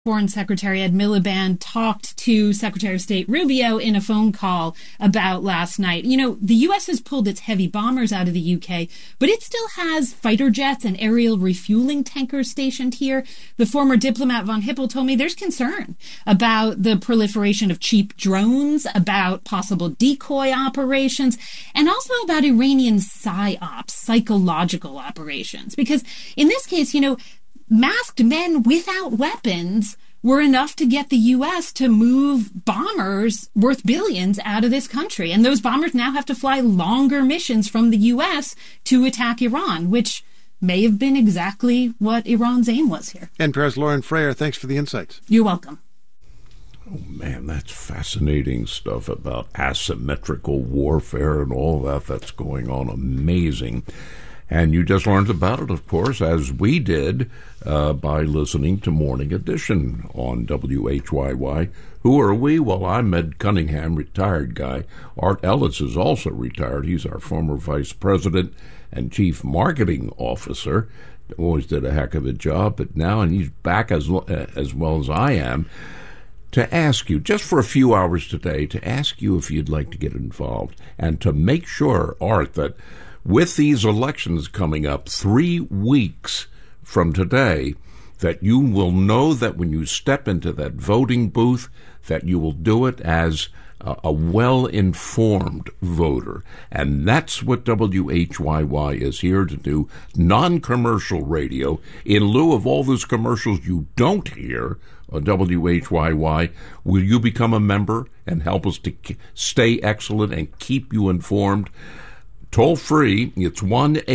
Foreign Secretary Ed Miliband talked to Secretary of State Rubio in a phone call about last night. You know, the U.S. has pulled its heavy bombers out of the U.K., but it still has fighter jets and aerial refueling tankers stationed here. The former diplomat von Hippel told me there's concern about the proliferation of cheap drones, about possible decoy operations, and also about Iranian psyops, psychological operations. Because in this case, you know, masked men without weapons were enough to get the U.S. to move bombers worth billions out of this country. And those bombers now have to fly longer missions from the U.S. to attack Iran, which may have been exactly what Iran's aim was here. NPR's Lauren Frayer, thanks for the insights. You're welcome. Oh, man, that's fascinating stuff about asymmetrical warfare and all that that's going on. Amazing. And you just learned about it, of course, as we did by listening to Morning Edition on WHYY. Who are we? Well, I'm Ed Cunningham, retired guy. Art Ellis is also retired. He's our former vice president and chief marketing officer. Always did a heck of a job, but now, and he's back as well as I am, to ask you, just for a few hours today, to ask you if you'd like to get involved and to make sure, Art, that with these elections coming up 3 weeks from today, that you will know that when you step into that voting booth, that you will do it as a well-informed voter. And that's what WHYY is here to do, non-commercial radio. In lieu of all those commercials you don't hear on WHYY, will you become a member and help us to stay excellent and keep you informed? Toll free, it's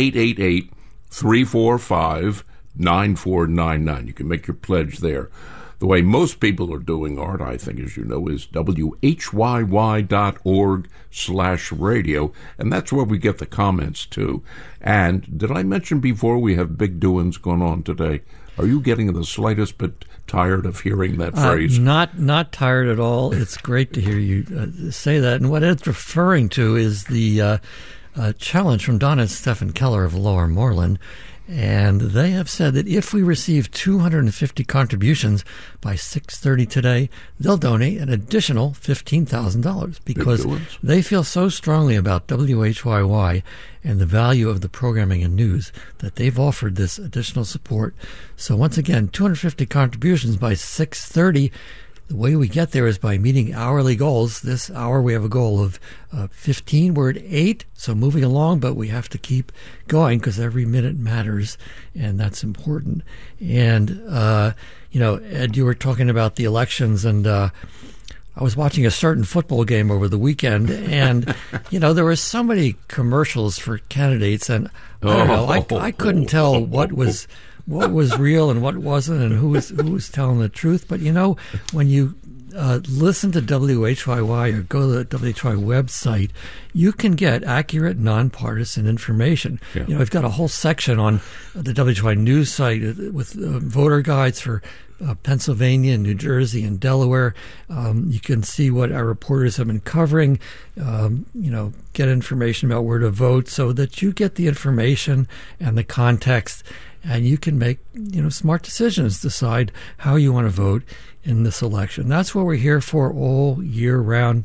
1-888-345-9499. You can make your pledge there. The way most people are doing, Art, I think, as you know, is WHYY.org/radio, and that's where we get the comments, too. And did I mention before we have big doings going on today? Are you getting the slightest bit tired of hearing that phrase? Not tired at all. It's great to hear you say that. And what Ed's referring to is the challenge from Donna and Stephen Keller of Lower Moreland, and they have said that if we receive 250 contributions by 6:30 today, they'll donate an additional $15,000 because they feel so strongly about WHYY and the value of the programming and news that they've offered this additional support. So once again, 250 contributions by 6:30. The way we get there is by meeting hourly goals. This hour we have a goal of 15. We're at 8, so moving along, but we have to keep going because every minute matters, and that's important. And, you know, Ed, you were talking about the elections, and I was watching a certain football game over the weekend, and, you know, there were so many commercials for candidates, and I don't know, I couldn't tell what was real and what wasn't, and who was telling the truth. But, you know, when you listen to WHYY or go to the WHYY website, you can get accurate, nonpartisan information. Yeah. You know, we've got a whole section on the WHYY news site with voter guides for Pennsylvania, New Jersey, and Delaware. You can see what our reporters have been covering, you know, get information about where to vote so that you get the information and the context, and you can make, you know, smart decisions, decide how you want to vote in this election. That's what we're here for all year round,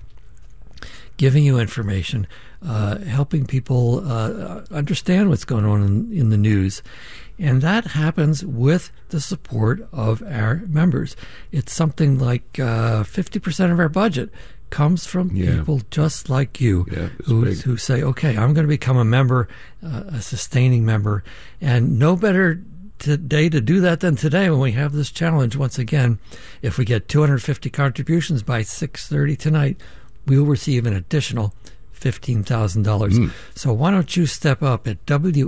giving you information, helping people understand what's going on in the news. And that happens with the support of our members. It's something like 50% of our budget comes from people just like you who say, okay, I'm going to become a member, a sustaining member. And no better day to do that than today when we have this challenge. Once again, if we get 250 contributions by 6:30 tonight, we will receive an additional $15,000. So why don't you step up at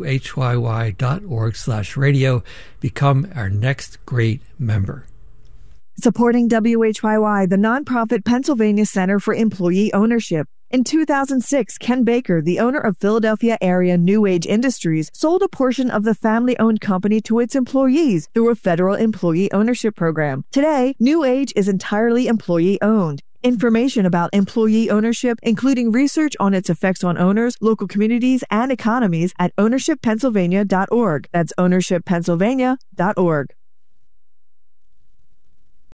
WHYY.org/radio, become our next great member. Supporting WHYY, the nonprofit Pennsylvania Center for Employee Ownership. In 2006, Ken Baker, the owner of Philadelphia area New Age Industries, sold a portion of the family-owned company to its employees through a federal employee ownership program. Today, New Age is entirely employee-owned. Information about employee ownership, including research on its effects on owners, local communities, and economies at ownershippennsylvania.org. That's ownershippennsylvania.org.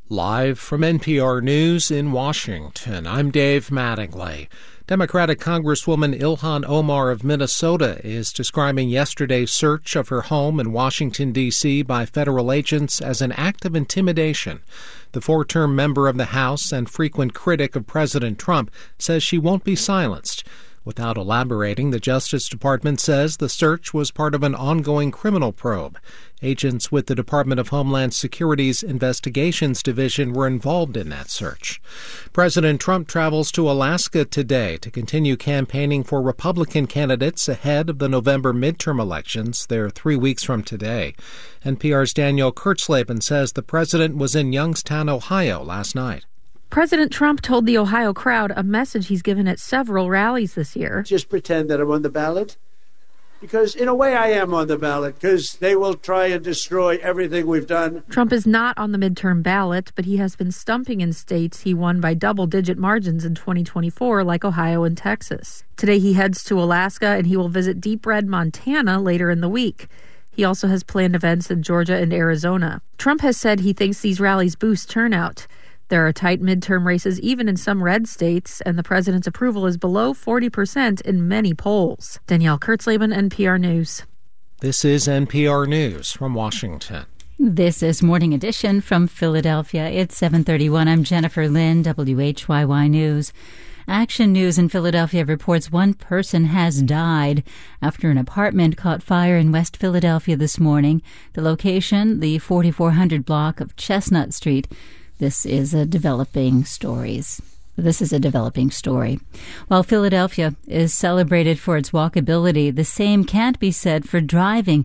Live from NPR News in Washington, I'm Dave Mattingly. Democratic Congresswoman Ilhan Omar of Minnesota is describing yesterday's search of her home in Washington, D.C. by federal agents as an act of intimidation. The four-term member of the House and frequent critic of President Trump says she won't be silenced. Without elaborating, the Justice Department says the search was part of an ongoing criminal probe. Agents with the Department of Homeland Security's Investigations Division were involved in that search. President Trump travels to Alaska today to continue campaigning for Republican candidates ahead of the November midterm elections. They're 3 weeks from today. NPR's Danielle Kurtzleben says the president was in Youngstown, Ohio last night. President Trump told the Ohio crowd a message he's given at several rallies this year. Just pretend that I'm on the ballot, because in a way I am on the ballot, because they will try and destroy everything we've done. Trump is not on the midterm ballot, but he has been stumping in states he won by double-digit margins in 2024, like Ohio and Texas. Today he heads to Alaska, and he will visit Deep Red, Montana later in the week. He also has planned events in Georgia and Arizona. Trump has said he thinks these rallies boost turnout. There are tight midterm races even in some red states, and the president's approval is below 40% in many polls. Danielle Kurtzleben, NPR News. This is NPR News from Washington. This is Morning Edition from Philadelphia. It's 7:31. I'm Jennifer Lynn, WHYY News. Action News in Philadelphia reports one person has died after an apartment caught fire in West Philadelphia this morning. The location, the 4400 block of Chestnut Street. This is a developing story. While Philadelphia is celebrated for its walkability, the same can't be said for driving.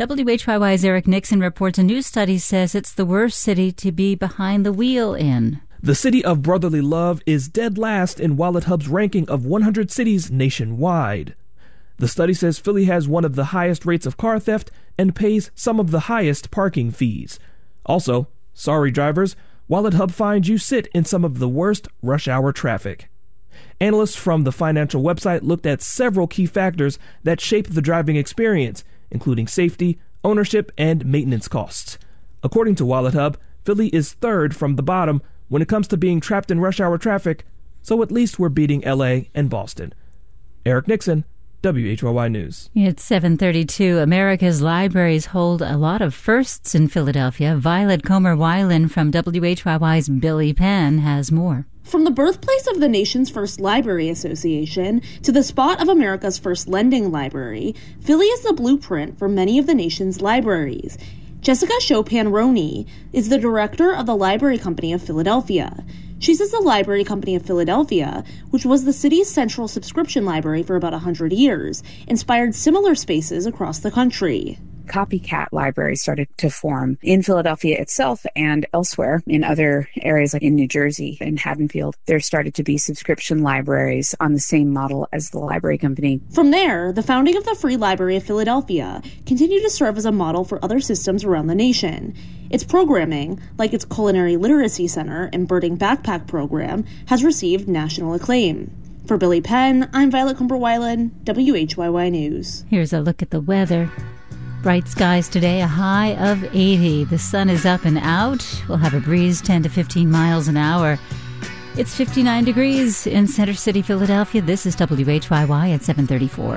WHYY's Eric Nixon reports a new study says it's the worst city to be behind the wheel in. The city of brotherly love is dead last in WalletHub's ranking of 100 cities nationwide. The study says Philly has one of the highest rates of car theft and pays some of the highest parking fees. Also, sorry drivers, WalletHub finds you sit in some of the worst rush hour traffic. Analysts from the financial website looked at several key factors that shape the driving experience, including safety, ownership, and maintenance costs. According to WalletHub, Philly is third from the bottom when it comes to being trapped in rush hour traffic, so at least we're beating LA and Boston. Eric Nixon, WHYY News. It's 7:32. America's libraries hold a lot of firsts in Philadelphia. Violet Comer-Weiland from WHYY's Billy Penn has more. From the birthplace of the nation's first library association to the spot of America's first lending library, Philly is the blueprint for many of the nation's libraries. Jessica Chopin-Roney is the director of the Library Company of Philadelphia. She says the Library Company of Philadelphia, which was the city's central subscription library for about 100 years, inspired similar spaces across the country. Copycat libraries started to form in Philadelphia itself and elsewhere in other areas like in New Jersey and Haddonfield. There started to be subscription libraries on the same model as the Library Company. From there, the founding of the Free Library of Philadelphia continued to serve as a model for other systems around the nation. Its programming, like its Culinary Literacy Center and Birding Backpack program, has received national acclaim. For Billy Penn, I'm Violet Comer-Weiland, WHYY News. Here's a look at the weather. Bright skies today, a high of 80. The sun is up and out. We'll have a breeze 10 to 15 miles an hour. It's 59 degrees in Center City, Philadelphia. This is WHYY at 7:34.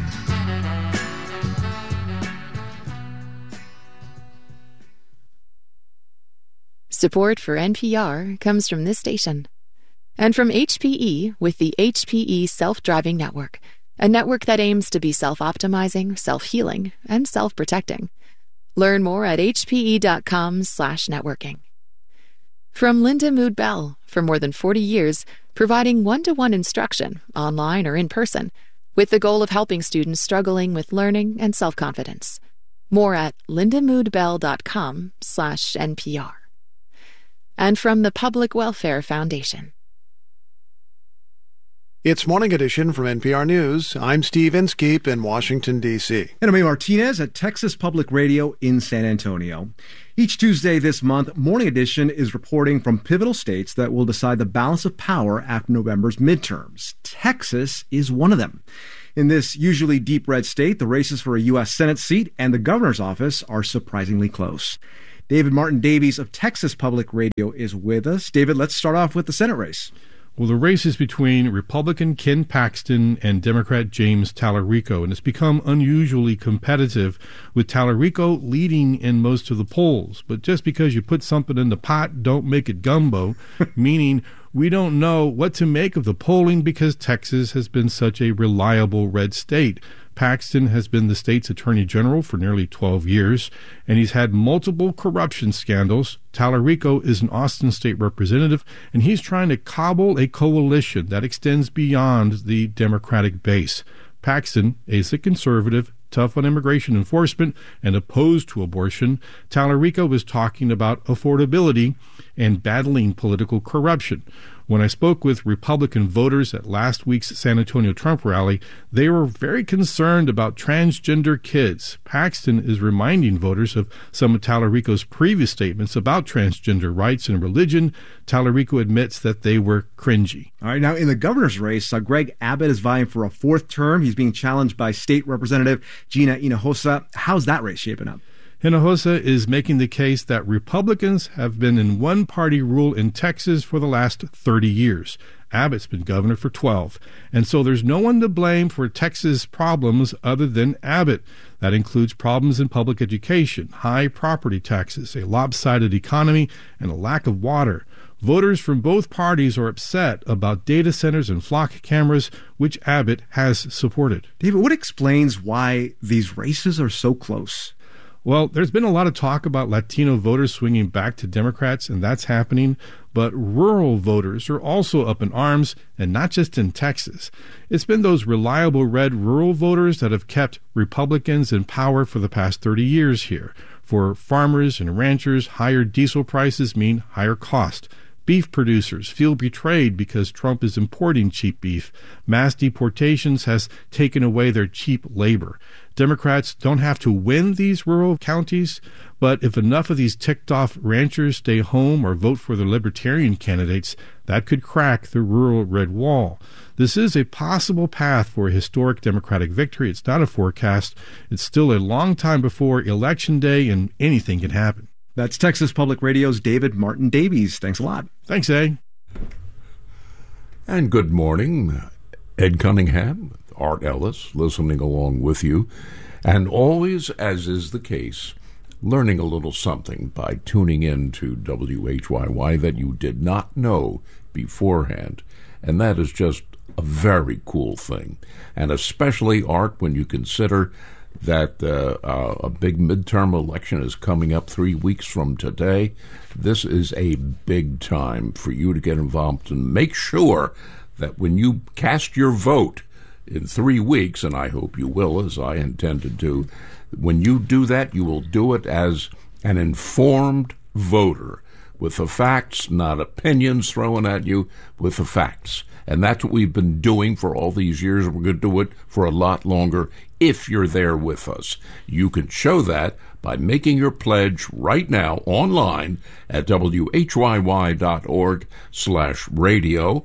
Support for NPR comes from this station and from HPE with the HPE Self-Driving Network. A network that aims to be self-optimizing, self-healing, and self-protecting. Learn more at hpe.com/networking. From Linda Mood Bell, for more than 40 years, providing one-to-one instruction, online or in person, with the goal of helping students struggling with learning and self-confidence. More at lindamoodbell.com/NPR. And from the Public Welfare Foundation. It's Morning Edition from NPR News. I'm Steve Inskeep in Washington, D.C. And I'm Amy Martinez at Texas Public Radio in San Antonio. Each Tuesday this month, Morning Edition is reporting from pivotal states that will decide the balance of power after November's midterms. Texas is one of them. In this usually deep red state, the races for a U.S. Senate seat and the governor's office are surprisingly close. David Martin Davies of Texas Public Radio is with us. David, let's start off with the Senate race. Well, the race is between Republican Ken Paxton and Democrat James Talarico, and it's become unusually competitive, with Talarico leading in most of the polls. But just because you put something in the pot, don't make it gumbo, meaning we don't know what to make of the polling because Texas has been such a reliable red state. Paxton has been the state's attorney general for nearly 12 years, and he's had multiple corruption scandals. Talarico is an Austin state representative, and he's trying to cobble a coalition that extends beyond the Democratic base. Paxton is a conservative, tough on immigration enforcement, and opposed to abortion. Talarico was talking about affordability and battling political corruption. When I spoke with Republican voters at last week's San Antonio Trump rally, they were very concerned about transgender kids. Paxton is reminding voters of some of Talarico's previous statements about transgender rights and religion. Talarico admits that they were cringy. All right, now in the governor's race, Greg Abbott is vying for a fourth term. He's being challenged by State Representative Gina Hinojosa. How's that race shaping up? Hinojosa is making the case that Republicans have been in one-party rule in Texas for the last 30 years. Abbott's been governor for 12. And so there's no one to blame for Texas problems other than Abbott. That includes problems in public education, high property taxes, a lopsided economy, and a lack of water. Voters from both parties are upset about data centers and flock cameras, which Abbott has supported. David, what explains why these races are so close? Well, there's been a lot of talk about Latino voters swinging back to Democrats, and that's happening. But rural voters are also up in arms, and not just in Texas. It's been those reliable red rural voters that have kept Republicans in power for the past 30 years here. For farmers and ranchers, higher diesel prices mean higher cost. Beef producers feel betrayed because Trump is importing cheap beef. Mass deportations has taken away their cheap labor. Democrats don't have to win these rural counties, but if enough of these ticked-off ranchers stay home or vote for the libertarian candidates, that could crack the rural red wall. This is a possible path for a historic Democratic victory. It's not a forecast. It's still a long time before Election Day, and anything can happen. That's Texas Public Radio's David Martin Davies. Thanks a lot. Thanks, Ed. And good morning. Ed Cunningham, Art Ellis, listening along with you. And always, as is the case, learning a little something by tuning in to WHYY that you did not know beforehand. And that is just a very cool thing. And especially, Art, when you consider that a big midterm election is coming up 3 weeks from today. This is a big time for you to get involved and make sure that when you cast your vote in 3 weeks, and I hope you will, as I intend to do, when you do that, you will do it as an informed voter with the facts, not opinions thrown at you, with the facts. And that's what we've been doing for all these years. We're going to do it for a lot longer if you're there with us. You can show that by making your pledge right now online at whyy.org/radio,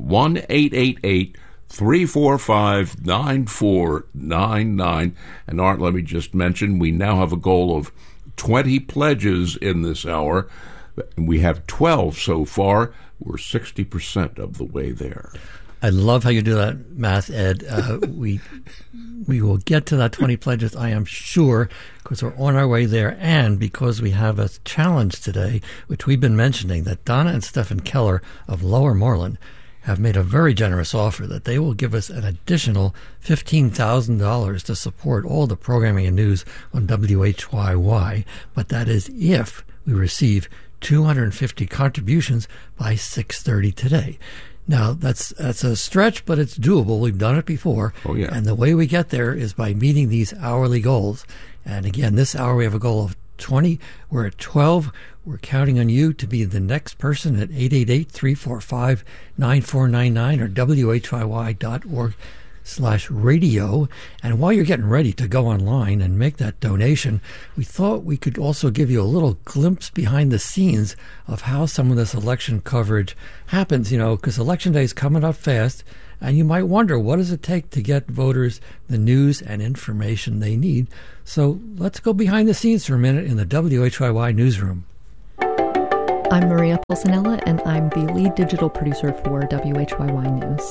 1-888-345-9499. And Art, let me just mention, we now have a goal of 20 pledges in this hour. We have 12 so far. We're 60% of the way there. I love how you do that math, Ed. We will get to that 20 pledges, I am sure, because we're on our way there, and because we have a challenge today, which we've been mentioning, that Donna and Stephen Keller of Lower Moreland have made a very generous offer that they will give us an additional $15,000 to support all the programming and news on WHYY, but that is if we receive 250 contributions by 6:30 today. Now, that's a stretch, but it's doable. We've done it before. Oh, yeah. And the way we get there is by meeting these hourly goals. And again, this hour we have a goal of 20. We're at 12. We're counting on you to be the next person at 888-345-9499 or WHYY.org. www.whynow.org/radio. And while you're getting ready to go online and make that donation, we thought we could also give you a little glimpse behind the scenes of how some of this election coverage happens, because Election Day is coming up fast. And you might wonder, what does it take to get voters the news and information they need? So let's go behind the scenes for a minute in the WHYY newsroom. I'm Maria Pulcinella, and I'm the lead digital producer for WHYY News.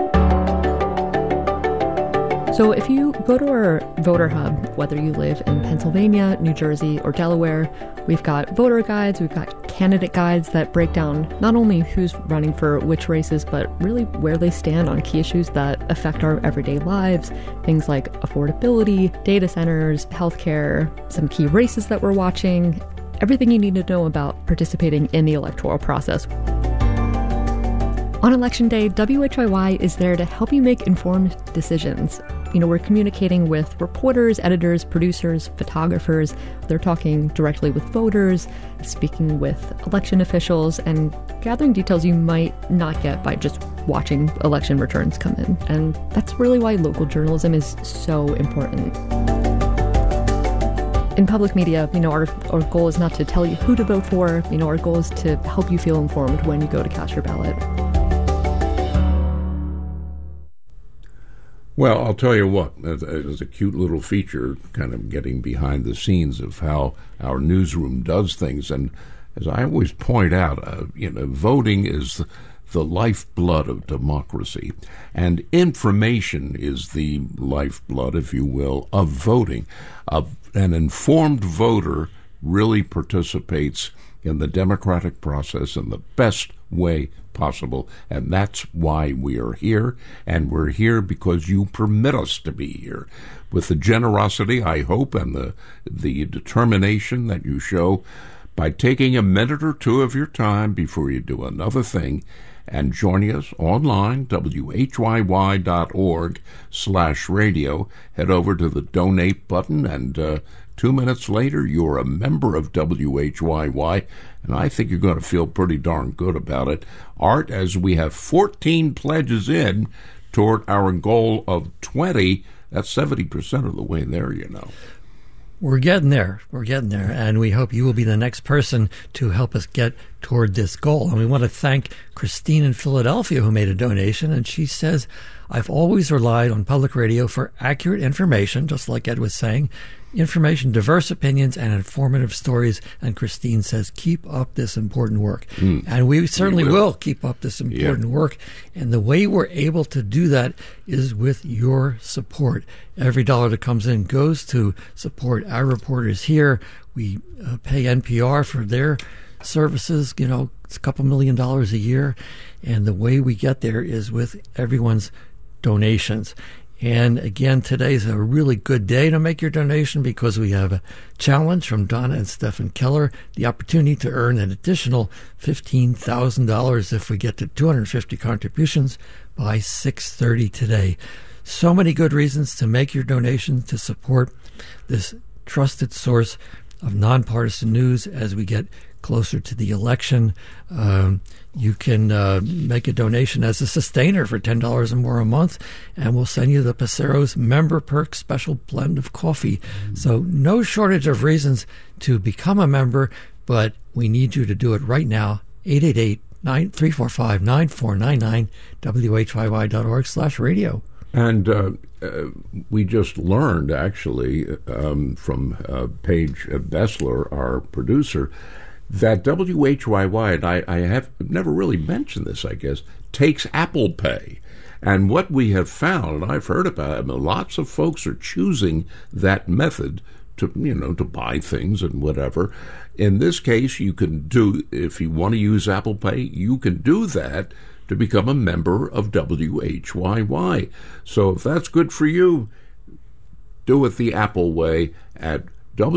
So if you go to our voter hub, whether you live in Pennsylvania, New Jersey, or Delaware, we've got voter guides, we've got candidate guides that break down not only who's running for which races, but really where they stand on key issues that affect our everyday lives. Things like affordability, data centers, healthcare, some key races that we're watching, everything you need to know about participating in the electoral process. On Election Day, WHYY is there to help you make informed decisions. We're communicating with reporters, editors, producers, photographers. They're talking directly with voters, speaking with election officials, and gathering details you might not get by just watching election returns come in. And that's really why local journalism is so important. In public media, our goal is not to tell you who to vote for. Our goal is to help you feel informed when you go to cast your ballot. Well, I'll tell you what, there's a cute little feature kind of getting behind the scenes of how our newsroom does things. And as I always point out, voting is the lifeblood of democracy. And information is the lifeblood, if you will, of voting. An informed voter really participates in the democratic process in the best way possible, and that's why we are here, and we're here because you permit us to be here. With the generosity, I hope, and the determination that you show by taking a minute or two of your time before you do another thing and joining us online, whyy.org/radio. Head over to the donate button, and 2 minutes later, you're a member of WHYY, and I think you're going to feel pretty darn good about it. Art, as we have 14 pledges in toward our goal of 20, that's 70% of the way there, We're getting there. And we hope you will be the next person to help us get toward this goal. And we want to thank Christine in Philadelphia who made a donation. And she says, I've always relied on public radio for accurate information, just like Ed was saying, information, diverse opinions, and informative stories. And Christine says, keep up this important work. And we certainly will keep up this important work. And the way we're able to do that is with your support. Every dollar that comes in goes to support our reporters here. We pay NPR for their services. It's a couple $1 million a year. And the way we get there is with everyone's donations. And again, today's a really good day to make your donation because we have a challenge from Donna and Stephen Keller, the opportunity to earn an additional $15,000 if we get to 250 contributions by 6:30 today. So many good reasons to make your donation to support this trusted source of nonpartisan news as we get closer to the election. You can make a donation as a sustainer for $10 or more a month, and we'll send you the Pacero's Member Perks special blend of coffee. So no shortage of reasons to become a member, but we need you to do it right now. 888-345-9499, whyy.org/radio. And we just learned, actually, from Paige Bessler, our producer, that WHYY, and I have never really mentioned this, I guess, takes Apple Pay. And what we have found, and I've heard about it, lots of folks are choosing that method to buy things and whatever. In this case, you can do, if you want to use Apple Pay, you can do that to become a member of WHYY. So if that's good for you, do it the Apple way at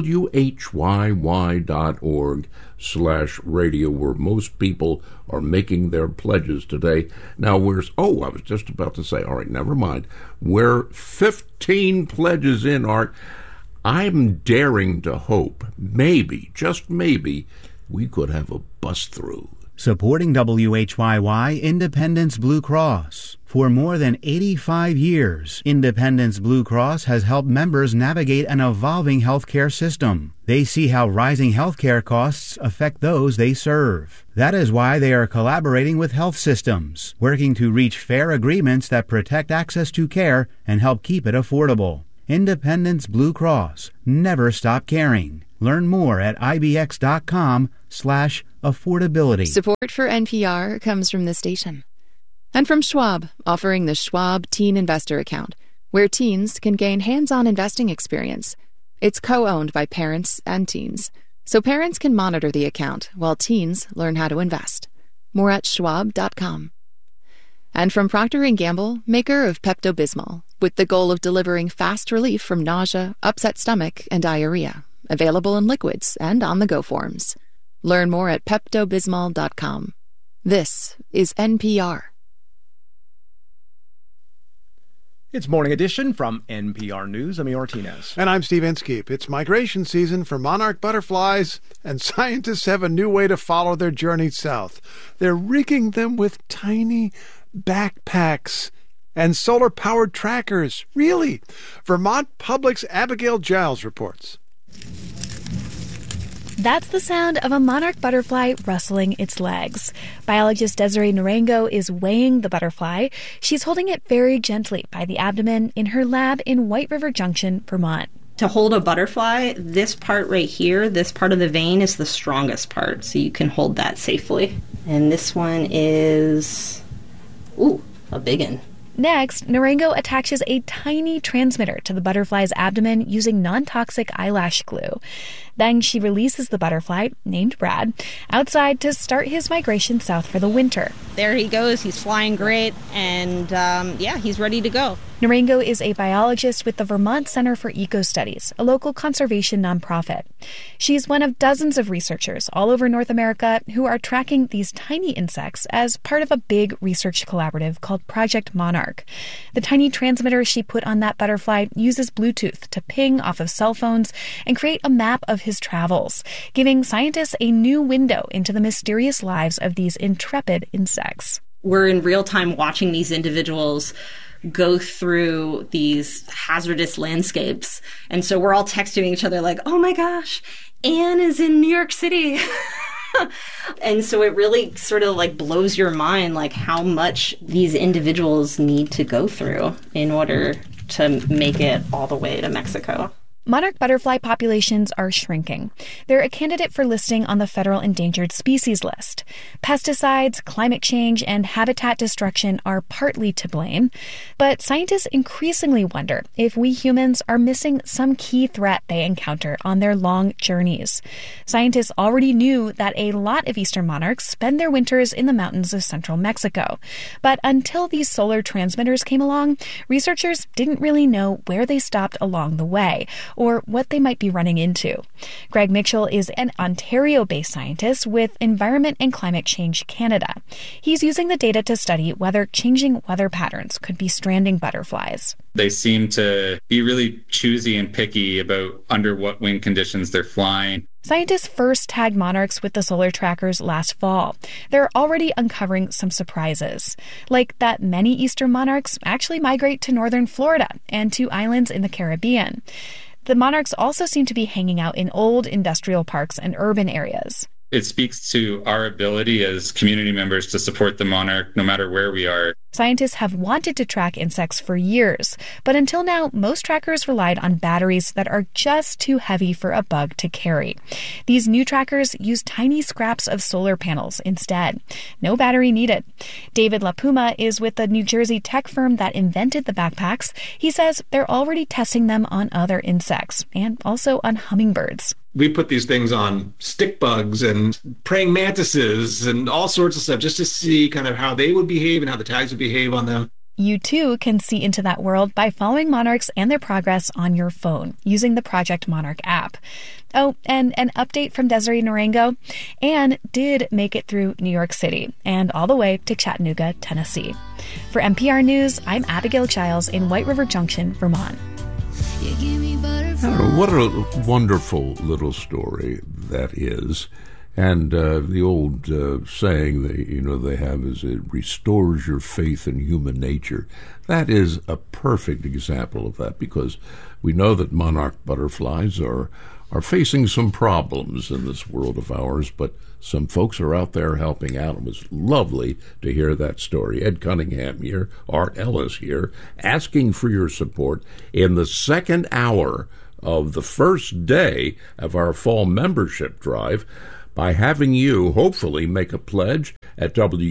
whyy.org/radio, where most people are making their pledges today. Now, I was just about to say, all right, never mind. We're 15 pledges in, Art. I'm daring to hope, maybe, just maybe, we could have a bust through. Supporting WHYY, Independence Blue Cross. For more than 85 years, Independence Blue Cross has helped members navigate an evolving healthcare system. They see how rising healthcare costs affect those they serve. That is why they are collaborating with health systems, working to reach fair agreements that protect access to care and help keep it affordable. Independence Blue Cross. Never stop caring. Learn more at ibx.com/affordability. Support for NPR comes from this station. And from Schwab, offering the Schwab Teen Investor Account, where teens can gain hands-on investing experience. It's co-owned by parents and teens, so parents can monitor the account while teens learn how to invest. More at schwab.com. And from Procter & Gamble, maker of Pepto-Bismol, with the goal of delivering fast relief from nausea, upset stomach, and diarrhea. Available in liquids and on-the-go forms. Learn more at peptobismol.com. This is NPR. It's Morning Edition from NPR News. I'm Martinez. And I'm Steve Inskeep. It's migration season for monarch butterflies, and scientists have a new way to follow their journey south. They're rigging them with tiny backpacks and solar-powered trackers. Really? Vermont Public's Abigail Giles reports. That's the sound of a monarch butterfly rustling its legs. Biologist Desiree Narango is weighing the butterfly. She's holding it very gently by the abdomen in her lab in White River Junction, Vermont. To hold a butterfly, this part right here, this part of the vein is the strongest part, so you can hold that safely. And this one is, a big one. Next, Narango attaches a tiny transmitter to the butterfly's abdomen using non-toxic eyelash glue. Then she releases the butterfly, named Brad, outside to start his migration south for the winter. There he goes. He's flying great, and he's ready to go. Narango is a biologist with the Vermont Center for Eco Studies, a local conservation nonprofit. She's one of dozens of researchers all over North America who are tracking these tiny insects as part of a big research collaborative called Project Monarch. The tiny transmitter she put on that butterfly uses Bluetooth to ping off of cell phones and create a map of his travels, giving scientists a new window into the mysterious lives of these intrepid insects. We're in real time watching these individuals go through these hazardous landscapes. And so we're all texting each other like, oh my gosh, Anne is in New York City. And so it really sort of like blows your mind like how much these individuals need to go through in order to make it all the way to Mexico. Monarch butterfly populations are shrinking. They're a candidate for listing on the federal endangered species list. Pesticides, climate change, and habitat destruction are partly to blame. But scientists increasingly wonder if we humans are missing some key threat they encounter on their long journeys. Scientists already knew that a lot of eastern monarchs spend their winters in the mountains of central Mexico. But until these solar transmitters came along, researchers didn't really know where they stopped along the way, or what they might be running into. Greg Mitchell is an Ontario-based scientist with Environment and Climate Change Canada. He's using the data to study whether changing weather patterns could be stranding butterflies. They seem to be really choosy and picky about under what wind conditions they're flying. Scientists first tagged monarchs with the solar trackers last fall. They're already uncovering some surprises, like that many eastern monarchs actually migrate to northern Florida and to islands in the Caribbean. The monarchs also seem to be hanging out in old industrial parks and urban areas. It speaks to our ability as community members to support the monarch no matter where we are. Scientists have wanted to track insects for years, but until now, most trackers relied on batteries that are just too heavy for a bug to carry. These new trackers use tiny scraps of solar panels instead. No battery needed. David LaPuma is with the New Jersey tech firm that invented the backpacks. He says they're already testing them on other insects and also on hummingbirds. We put these things on stick bugs and praying mantises and all sorts of stuff just to see kind of how they would behave and how the tags would behave on them. You too can see into that world by following monarchs and their progress on your phone using the Project Monarch app. Oh, and an update from Desiree Narango. Anne did make it through New York City and all the way to Chattanooga, Tennessee. For NPR News, I'm Abigail Giles in White River Junction, Vermont. What a wonderful little story that is. And the old saying that they have is it restores your faith in human nature. That is a perfect example of that, because we know that monarch butterflies are facing some problems in this world of ours, but some folks are out there helping out. It was lovely to hear that story. Ed Cunningham here, Art Ellis here, asking for your support in the second hour of the first day of our fall membership drive, by having you hopefully make a pledge at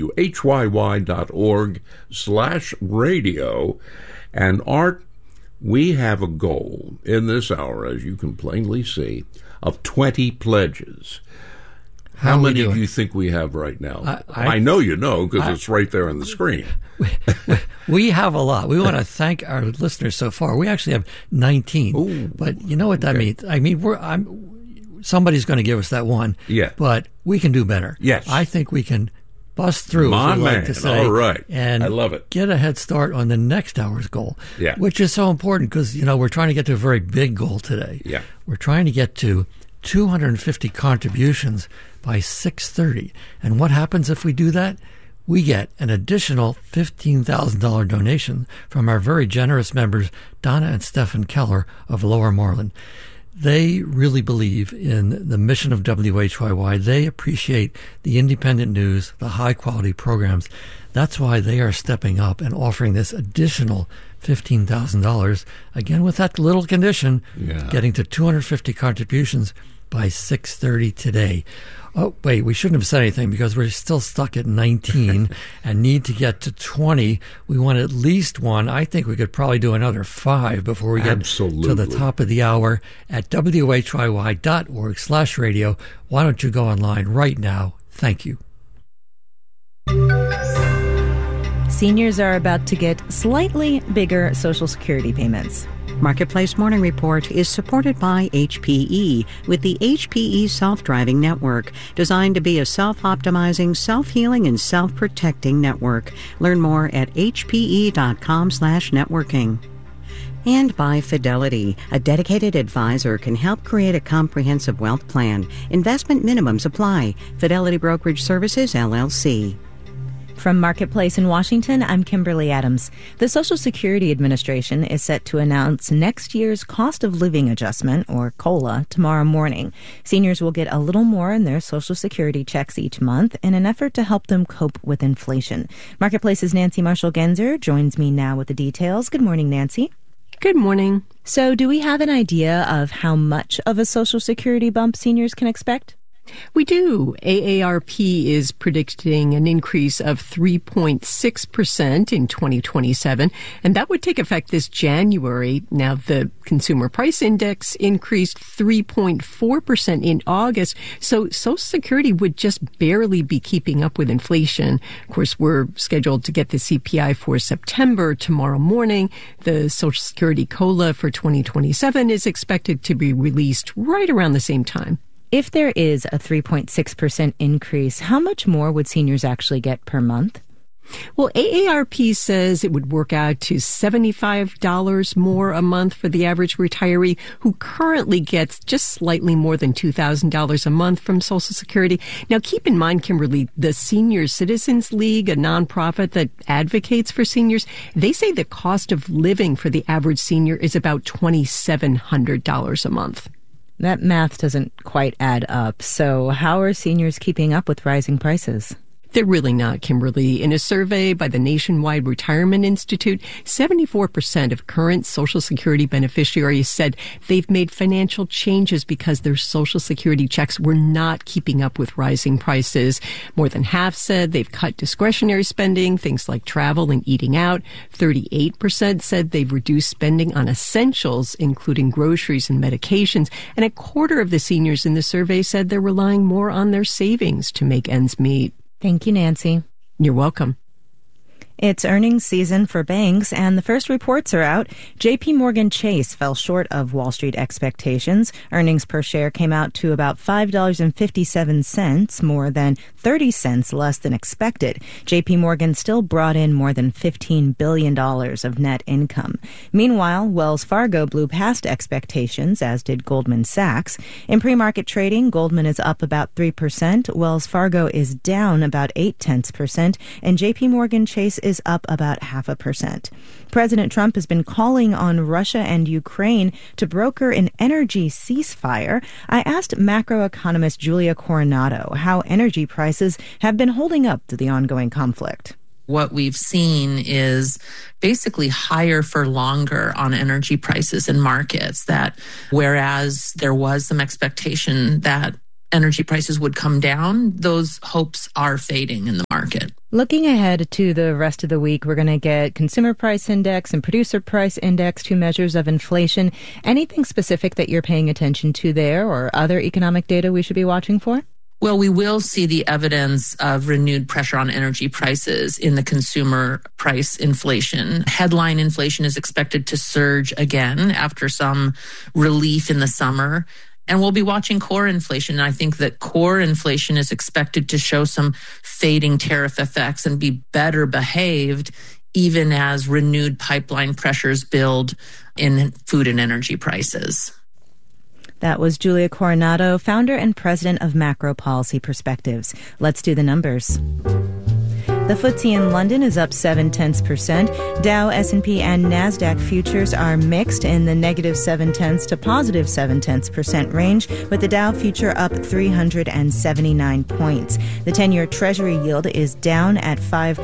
whyy.org/radio. And Art, we have a goal in this hour, as you can plainly see, of 20 pledges. How many do you think we have right now? I know you know, because it's right there on the screen. We have a lot. We want to thank our listeners so far. We actually have 19. Ooh, but you know what that means? I mean, somebody's going to give us that one. Yeah. But we can do better. Yes. I think we can bust through, as we like to say. All right. And I love it. Get a head start on the next hour's goal. Yeah. Which is so important because, we're trying to get to a very big goal today. Yeah. We're trying to get to 250 contributions by 6:30. And what happens if we do that? We get an additional $15,000 donation from our very generous members, Donna and Stephen Keller of Lower Moreland. They really believe in the mission of WHYY. They appreciate the independent news, the high-quality programs. That's why they are stepping up and offering this additional $15,000, again with that little condition, getting to 250 contributions by 6:30 today. Oh, wait, we shouldn't have said anything because we're still stuck at 19 and need to get to 20. We want at least one. I think we could probably do another 5 before we get to the top of the hour at whyy.org/radio. Why don't you go online right now? Thank you. Seniors are about to get slightly bigger Social Security payments. Marketplace Morning Report is supported by HPE with the HPE Self-Driving Network, designed to be a self-optimizing, self-healing, and self-protecting network. Learn more at hpe.com/networking. And by Fidelity, a dedicated advisor can help create a comprehensive wealth plan. Investment minimums apply. Fidelity Brokerage Services, LLC. From Marketplace in Washington, I'm Kimberly Adams. The Social Security Administration is set to announce next year's cost of living adjustment, or COLA, tomorrow morning. Seniors will get a little more in their Social Security checks each month in an effort to help them cope with inflation. Marketplace's Nancy Marshall-Genzer joins me now with the details. Good morning, Nancy. Good morning. So do we have an idea of how much of a Social Security bump seniors can expect? We do. AARP is predicting an increase of 3.6% in 2027, and that would take effect this January. Now, the Consumer Price Index increased 3.4% in August, so Social Security would just barely be keeping up with inflation. Of course, we're scheduled to get the CPI for September tomorrow morning. The Social Security COLA for 2027 is expected to be released right around the same time. If there is a 3.6% increase, how much more would seniors actually get per month? Well, AARP says it would work out to $75 more a month for the average retiree who currently gets just slightly more than $2,000 a month from Social Security. Now, keep in mind, Kimberly, the Senior Citizens League, a nonprofit that advocates for seniors, they say the cost of living for the average senior is about $2,700 a month. That math doesn't quite add up. So how are seniors keeping up with rising prices? They're really not, Kimberly. In a survey by the Nationwide Retirement Institute, 74% of current Social Security beneficiaries said they've made financial changes because their Social Security checks were not keeping up with rising prices. More than half said they've cut discretionary spending, things like travel and eating out. 38% said they've reduced spending on essentials, including groceries and medications. And a quarter of the seniors in the survey said they're relying more on their savings to make ends meet. Thank you, Nancy. You're welcome. It's earnings season for banks, and the first reports are out. JP Morgan Chase fell short of Wall Street expectations. Earnings per share came out to about $5.57, more than 30 cents less than expected. JP Morgan still brought in more than $15 billion of net income. Meanwhile, Wells Fargo blew past expectations, as did Goldman Sachs. In pre-market trading, Goldman is up about 3%, Wells Fargo is down about 0.8%, and JP Morgan Chase is up about 0.5%. President Trump has been calling on Russia and Ukraine to broker an energy ceasefire. I asked macroeconomist Julia Coronado how energy prices have been holding up to the ongoing conflict. What we've seen is basically higher for longer on energy prices in markets, that whereas there was some expectation that energy prices would come down, those hopes are fading in the market. Looking ahead to the rest of the week, we're going to get consumer price index and producer price index, two measures of inflation. Anything specific that you're paying attention to there, or other economic data we should be watching for? Well, we will see the evidence of renewed pressure on energy prices in the consumer price inflation. Headline inflation is expected to surge again after some relief in the summer. And we'll be watching core inflation. I think that core inflation is expected to show some fading tariff effects and be better behaved, even as renewed pipeline pressures build in food and energy prices. That was Julia Coronado, founder and president of Macro Policy Perspectives. Let's do the numbers. The FTSE in London is up 0.7%. Dow, S&P, and NASDAQ futures are mixed in the negative 0.7 to positive 0.7% range, with the Dow future up 379 points. The 10-year Treasury yield is down at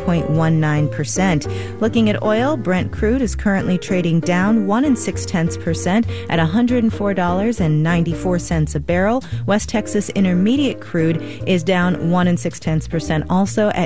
5.19%. Looking at oil, Brent crude is currently trading down 1.6% at $104.94 a barrel. West Texas Intermediate crude is down 1.6% also at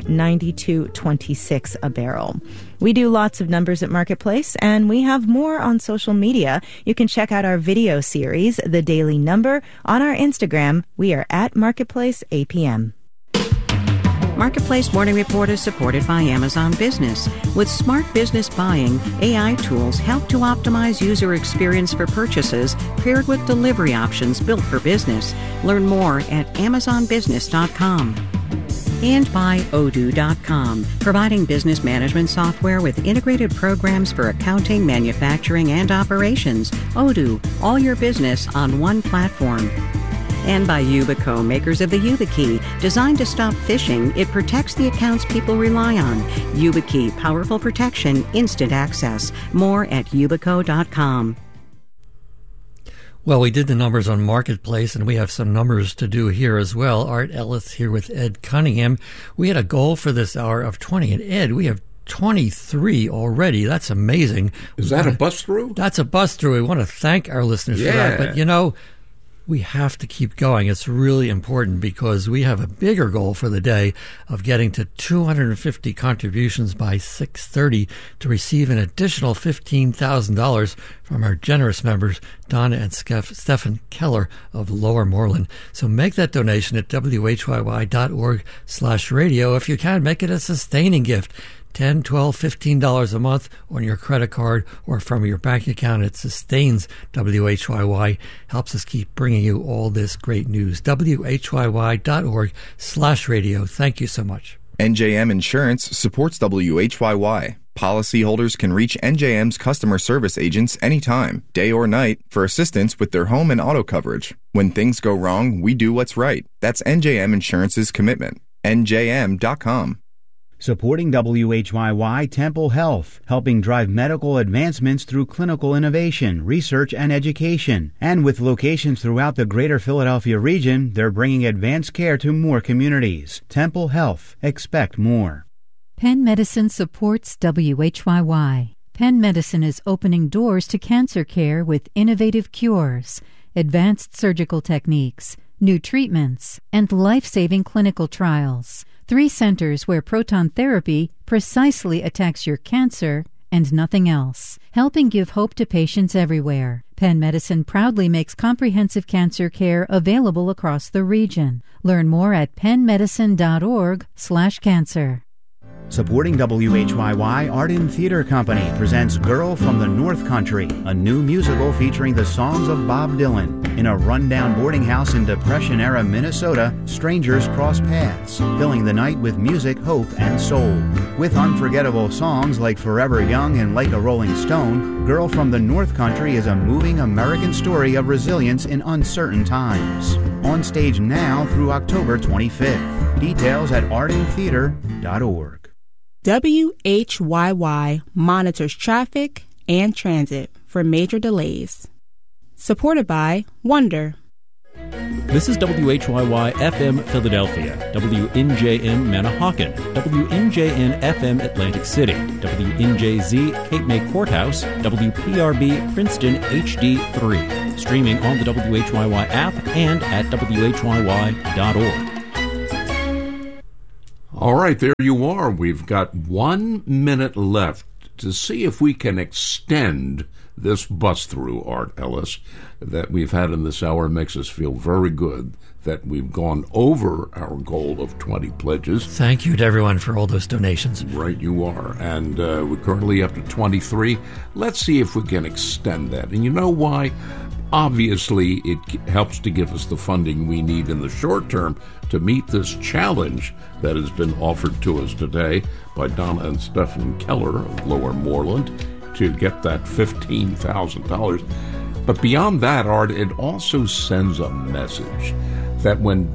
$92.26 a barrel. We do lots of numbers at Marketplace, and we have more on social media. You can check out our video series, The Daily Number, on our Instagram. We are at Marketplace APM. Marketplace Morning Report is supported by Amazon Business. With smart business buying, AI tools help to optimize user experience for purchases, paired with delivery options built for business. Learn more at AmazonBusiness.com. And by Odoo.com, providing business management software with integrated programs for accounting, manufacturing, and operations. Odoo, all your business on one platform. And by Yubico, makers of the YubiKey. Designed to stop phishing, it protects the accounts people rely on. YubiKey, powerful protection, instant access. More at Yubico.com. Well, we did the numbers on Marketplace, and we have some numbers to do here as well. Art Ellis here with Ed Cunningham. We had a goal for this hour of 20, and Ed, we have 23 already. That's amazing. Is that a bust through? That's a bust through. We want to thank our listeners for that. But, you know, we have to keep going. It's really important because we have a bigger goal for the day of getting to 250 contributions by 6:30 to receive an additional $15,000 from our generous members, Donna and Stephen Keller of Lower Moreland. So make that donation at whyy.org/radio. If you can, make it a sustaining gift. $10, $12, $15 a month on your credit card or from your bank account. It sustains WHYY, helps us keep bringing you all this great news. whyy.org/radio. Thank you so much. NJM Insurance supports WHYY. Policyholders can reach NJM's customer service agents anytime, day or night, for assistance with their home and auto coverage. When things go wrong, we do what's right. That's NJM Insurance's commitment. NJM.com. Supporting WHYY, Temple Health, helping drive medical advancements through clinical innovation, research, and education. And with locations throughout the greater Philadelphia region, they're bringing advanced care to more communities. Temple Health. Expect more. Penn Medicine supports WHYY. Penn Medicine is opening doors to cancer care with innovative cures, advanced surgical techniques, new treatments, and life-saving clinical trials. 3 centers where proton therapy precisely attacks your cancer and nothing else, helping give hope to patients everywhere. Penn Medicine proudly makes comprehensive cancer care available across the region. Learn more at pennmedicine.org/cancer. Supporting WHYY, Arden Theater Company presents Girl from the North Country, a new musical featuring the songs of Bob Dylan. In a rundown boarding house in Depression-era Minnesota, strangers cross paths, filling the night with music, hope, and soul. With unforgettable songs like Forever Young and Like a Rolling Stone, Girl from the North Country is a moving American story of resilience in uncertain times. On stage now through October 25th. Details at ardentheater.org. WHYY monitors traffic and transit for major delays. Supported by Wonder. This is WHYY FM Philadelphia, WNJM Manahawkin, WNJN FM Atlantic City, WNJZ Cape May Courthouse, WPRB Princeton HD3. Streaming on the WHYY app and at WHYY.org. All right, there you are. We've got 1 minute left to see if we can extend this bust-through, Art Ellis, that we've had in this hour. Makes us feel very good that we've gone over our goal of 20 pledges. Thank you to everyone for all those donations. Right, you are. And we're currently up to 23. Let's see if we can extend that. And you know why? Obviously, it helps to give us the funding we need in the short term to meet this challenge that has been offered to us today by Donna and Stephen Keller of Lower Moreland to get that $15,000. But beyond that, Art, it also sends a message that when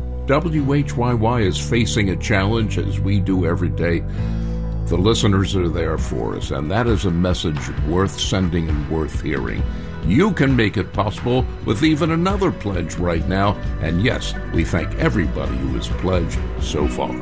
WHYY is facing a challenge, as we do every day, the listeners are there for us, and that is a message worth sending and worth hearing. You can make it possible with even another pledge right now, and yes, we thank everybody who has pledged so far.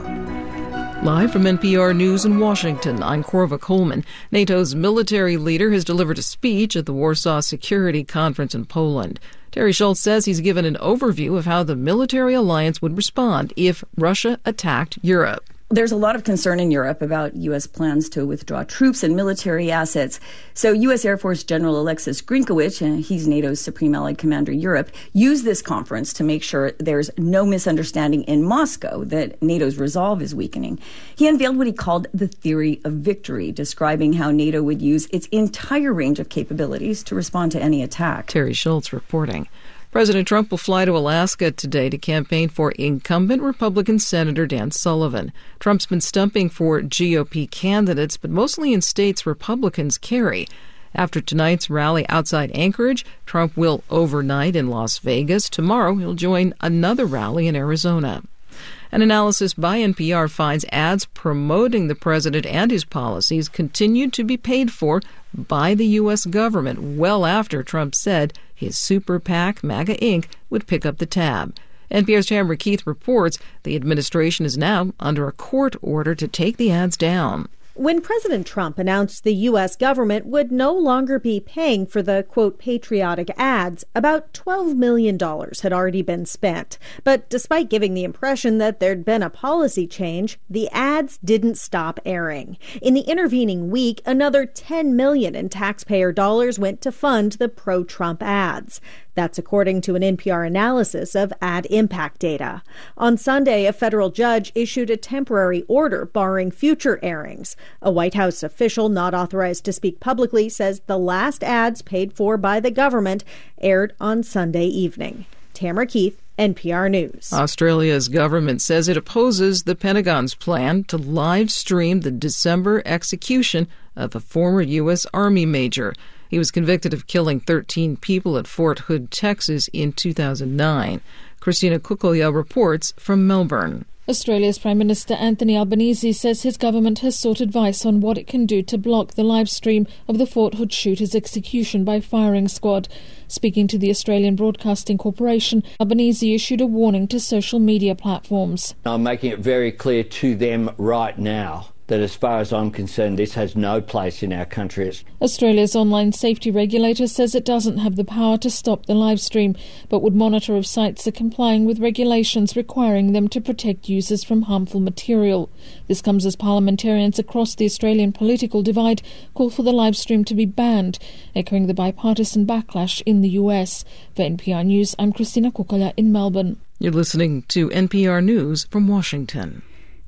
Live from NPR News in Washington, I'm Corva Coleman. NATO's military leader has delivered a speech at the Warsaw Security Conference in Poland. Terry Schultz says he's given an overview of how the military alliance would respond if Russia attacked Europe. There's a lot of concern in Europe about U.S. plans to withdraw troops and military assets. So U.S. Air Force General Alexis Grinkowicz, and he's NATO's Supreme Allied Commander Europe, used this conference to make sure there's no misunderstanding in Moscow that NATO's resolve is weakening. He unveiled what he called the theory of victory, describing how NATO would use its entire range of capabilities to respond to any attack. Terry Schultz reporting. President Trump will fly to Alaska today to campaign for incumbent Republican Senator Dan Sullivan. Trump's been stumping for GOP candidates, but mostly in states Republicans carry. After tonight's rally outside Anchorage, Trump will overnight in Las Vegas. Tomorrow, he'll join another rally in Arizona. An analysis by NPR finds ads promoting the president and his policies continued to be paid for by the U.S. government well after Trump said his super PAC, MAGA Inc., would pick up the tab. NPR's Tamara Keith reports the administration is now under a court order to take the ads down. When President Trump announced the U.S. government would no longer be paying for the, quote, patriotic ads, about $12 million had already been spent. But despite giving the impression that there'd been a policy change, the ads didn't stop airing. In the intervening week, another $10 million in taxpayer dollars went to fund the pro-Trump ads. That's according to an NPR analysis of ad impact data. On Sunday, a federal judge issued a temporary order barring future airings. A White House official not authorized to speak publicly says the last ads paid for by the government aired on Sunday evening. Tamara Keith, NPR News. Australia's government says it opposes the Pentagon's plan to live stream the December execution of a former U.S. Army major. He was convicted of killing 13 people at Fort Hood, Texas in 2009. Christina Kukolia reports from Melbourne. Australia's Prime Minister Anthony Albanese says his government has sought advice on what it can do to block the live stream of the Fort Hood shooter's execution by firing squad. Speaking to the Australian Broadcasting Corporation, Albanese issued a warning to social media platforms. I'm making it very clear to them right now that as far as I'm concerned, this has no place in our country. Australia's online safety regulator says it doesn't have the power to stop the live stream, but would monitor if sites are complying with regulations requiring them to protect users from harmful material. This comes as parliamentarians across the Australian political divide call for the live stream to be banned, echoing the bipartisan backlash in the US. For NPR News, I'm Christina Kukola in Melbourne. You're listening to NPR News from Washington.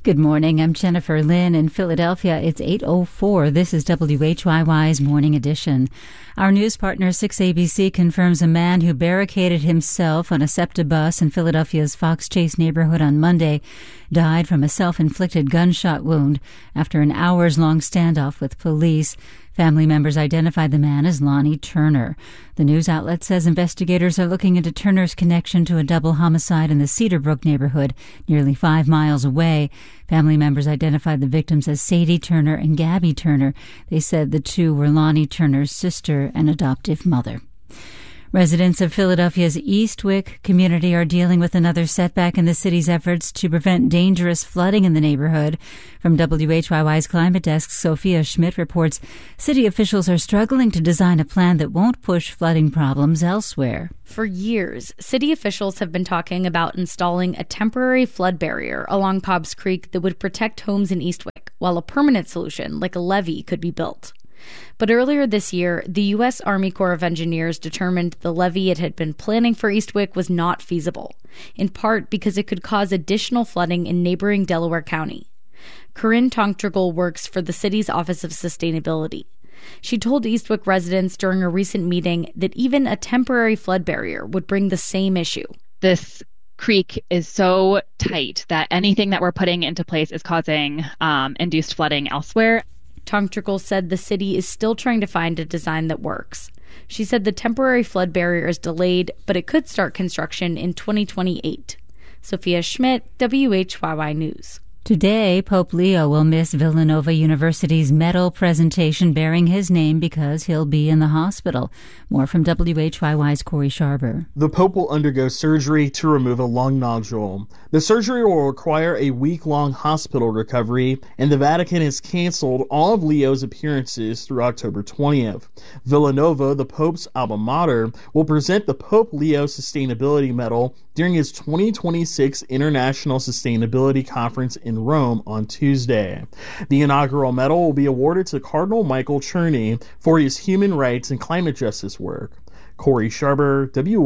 Good morning. I'm Jennifer Lynn in Philadelphia. It's 8:04. This is WHYY's Morning Edition. Our news partner 6ABC confirms a man who barricaded himself on a SEPTA bus in Philadelphia's Fox Chase neighborhood on Monday died from a self-inflicted gunshot wound after an hours-long standoff with police. Family members identified the man as Lonnie Turner. The news outlet says investigators are looking into Turner's connection to a double homicide in the Cedarbrook neighborhood, nearly 5 miles away. Family members identified the victims as Sadie Turner and Gabby Turner. They said the two were Lonnie Turner's sister and adoptive mother. Residents of Philadelphia's Eastwick community are dealing with another setback in the city's efforts to prevent dangerous flooding in the neighborhood. From WHYY's Climate Desk, Sophia Schmidt reports city officials are struggling to design a plan that won't push flooding problems elsewhere. For years, city officials have been talking about installing a temporary flood barrier along Pobbs Creek that would protect homes in Eastwick, while a permanent solution, like a levee, could be built. But earlier this year, the U.S. Army Corps of Engineers determined the levee it had been planning for Eastwick was not feasible, in part because it could cause additional flooding in neighboring Delaware County. Corinne Tongtrigal works for the city's Office of Sustainability. She told Eastwick residents during a recent meeting that even a temporary flood barrier would bring the same issue. This creek is so tight that anything that we're putting into place is causing induced flooding elsewhere. Tongtrigal said the city is still trying to find a design that works. She said the temporary flood barrier is delayed, but it could start construction in 2028. Sophia Schmidt, WHYY News. Today, Pope Leo will miss Villanova University's medal presentation bearing his name because he'll be in the hospital. More from WHYY's Corey Sharber. The Pope will undergo surgery to remove a lung nodule. The surgery will require a week-long hospital recovery, and the Vatican has canceled all of Leo's appearances through October 20th. Villanova, the Pope's alma mater, will present the Pope Leo Sustainability Medal during his 2026 International Sustainability Conference in Rome on Tuesday. The inaugural medal will be awarded to Cardinal Michael Czerny for his human rights and climate justice work. Corey Sharber,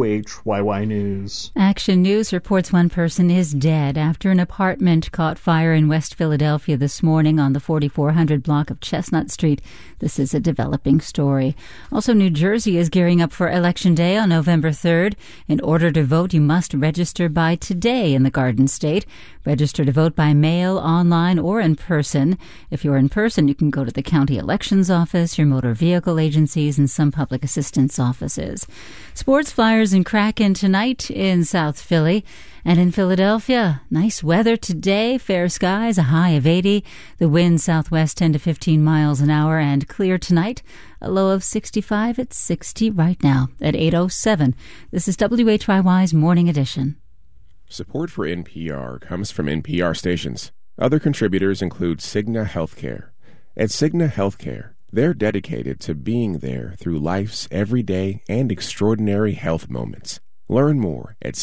WHYY News. Action News reports one person is dead after an apartment caught fire in West Philadelphia this morning on the 4400 block of Chestnut Street. This is a developing story. Also, New Jersey is gearing up for Election Day on November 3rd. In order to vote, you must register by today in the Garden State. Register to vote by mail, online, or in person. If you're in person, you can go to the county elections office, your motor vehicle agencies, and some public assistance offices. Sports Flyers and Kraken tonight in South Philly. And in Philadelphia, nice weather today, fair skies, a high of 80. The wind southwest 10 to 15 miles an hour, and clear tonight, a low of 65 at 60 right now at 8:07. This is WHYY's Morning Edition. Support for NPR comes from NPR stations. Other contributors include Cigna Healthcare. At Cigna Healthcare, they're dedicated to being there through life's everyday and extraordinary health moments. Learn more at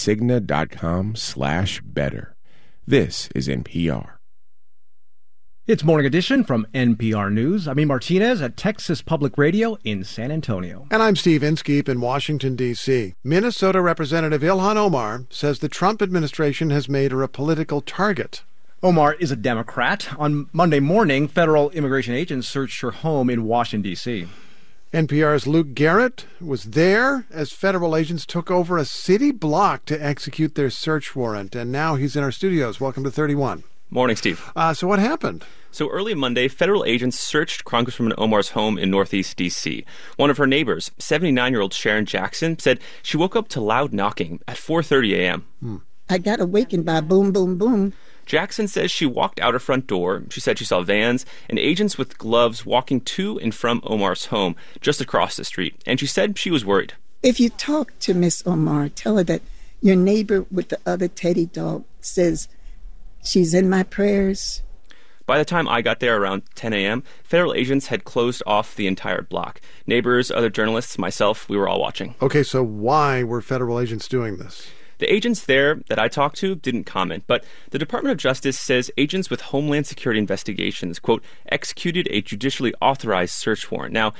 Cigna.com/better. This is NPR. It's Morning Edition from NPR News. I'm E. Martinez at Texas Public Radio in San Antonio. And I'm Steve Inskeep in Washington, D.C. Minnesota Representative Ilhan Omar says the Trump administration has made her a political target. Omar is a Democrat. On Monday morning, federal immigration agents searched her home in Washington, D.C. NPR's Luke Garrett was there as federal agents took over a city block to execute their search warrant, and now he's in our studios. Welcome to 31. Morning, Steve. So what happened? So early Monday, federal agents searched Congresswoman Omar's home in Northeast D.C. One of her neighbors, 79-year-old Sharon Jackson, said she woke up to loud knocking at 4:30 a.m. I got awakened by boom, boom, boom. Jackson says she walked out her front door. She said she saw vans and agents with gloves walking to and from Omar's home just across the street, and she said she was worried. If you talk to Miss Omar, tell her that your neighbor with the other teddy dog says she's in my prayers. By the time I got there around 10 a.m., federal agents had closed off the entire block. Neighbors, other journalists, myself, we were all watching. Okay, so why were federal agents doing this? The agents there that I talked to didn't comment, but the Department of Justice says agents with Homeland Security investigations, quote, executed a judicially authorized search warrant. Now,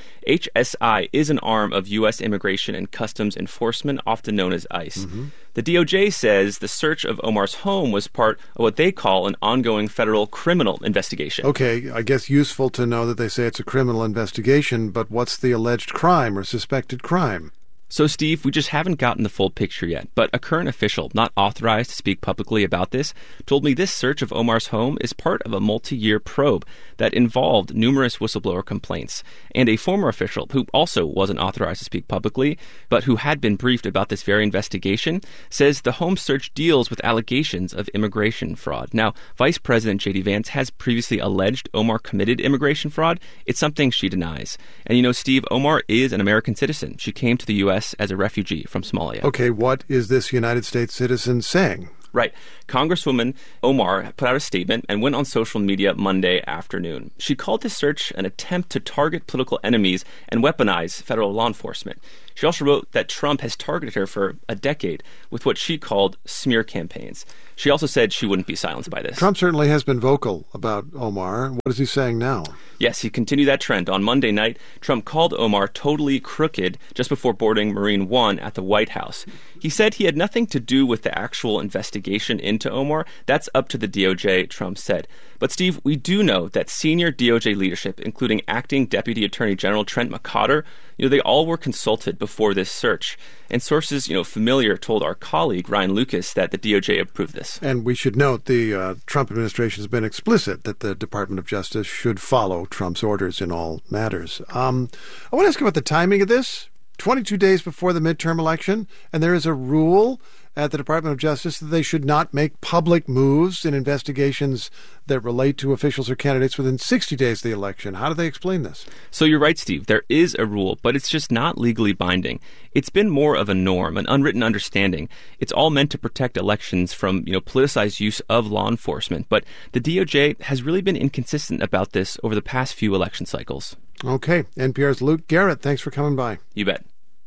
HSI is an arm of U.S. Immigration and Customs Enforcement, often known as ICE. Mm-hmm. The DOJ says the search of Omar's home was part of what they call an ongoing federal criminal investigation. Okay, I guess useful to know that they say it's a criminal investigation, but what's the alleged crime or suspected crime? So, Steve, we just haven't gotten the full picture yet, but a current official, not authorized to speak publicly about this, told me this search of Omar's home is part of a multi-year probe that involved numerous whistleblower complaints. And a former official, who also wasn't authorized to speak publicly, but who had been briefed about this very investigation, says the home search deals with allegations of immigration fraud. Now, Vice President J.D. Vance has previously alleged Omar committed immigration fraud. It's something she denies. And you know, Steve, Omar is an American citizen. She came to the U.S. as a refugee from Somalia. Okay, what is this United States citizen saying? Right. Congresswoman Omar put out a statement and went on social media Monday afternoon. She called this search an attempt to target political enemies and weaponize federal law enforcement. She also wrote that Trump has targeted her for a decade with what she called smear campaigns. She also said she wouldn't be silenced by this. Trump certainly has been vocal about Omar. What is he saying now? Yes, he continued that trend. On Monday night, Trump called Omar totally crooked just before boarding Marine One at the White House. He said he had nothing to do with the actual investigation into Omar. That's up to the DOJ, Trump said. But, Steve, we do know that senior DOJ leadership, including acting Deputy Attorney General Trent McCotter, they all were consulted before this search. And sources, familiar told our colleague, Ryan Lucas, that the DOJ approved this. And we should note the Trump administration has been explicit that the Department of Justice should follow Trump's orders in all matters. I want to ask you about the timing of this. 22 days before the midterm election, and there is a rule at the Department of Justice that they should not make public moves in investigations that relate to officials or candidates within 60 days of the election. How do they explain this? So you're right, Steve. There is a rule, but it's just not legally binding. It's been more of a norm, an unwritten understanding. It's all meant to protect elections from, politicized use of law enforcement. But the DOJ has really been inconsistent about this over the past few election cycles. Okay. NPR's Luke Garrett, thanks for coming by. You bet.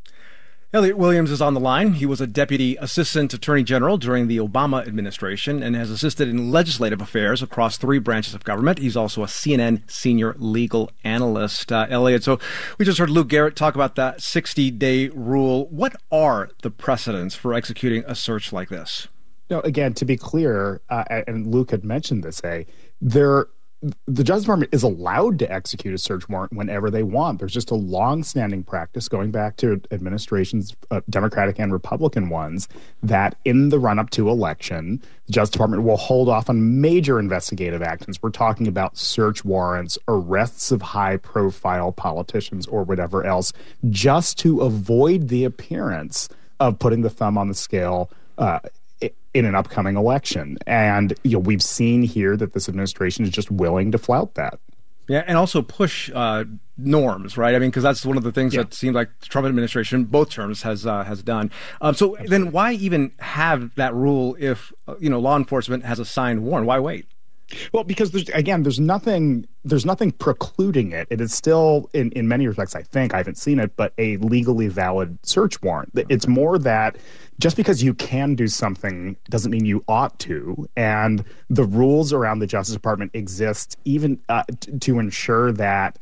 Elliot Williams is on the line. He was a Deputy Assistant Attorney General during the Obama administration and has assisted in legislative affairs across 3 branches of government. He's also a CNN senior legal analyst. Elliot, so we just heard Luke Garrett talk about that 60-day rule. What are the precedents for executing a search like this? Again, to be clear, and Luke had mentioned this, the Justice Department is allowed to execute a search warrant whenever they want. There's just a long-standing practice going back to administrations, Democratic and Republican ones, that in the run-up to election, the Justice Department will hold off on major investigative actions. We're talking about search warrants, arrests of high-profile politicians or whatever else, just to avoid the appearance of putting the thumb on the scale in an upcoming election. And we've seen here that this administration is just willing to flout that. Yeah, and also push norms, right? I mean, because that's one of the things that seems like the Trump administration, both terms, has done. So then why even have that rule if, law enforcement has a signed warrant? Why wait? Well, because there's nothing precluding it. It is still, in many respects, I haven't seen it, but a legally valid search warrant. It's more that just because you can do something doesn't mean you ought to. And the rules around the Justice Department exist even to ensure that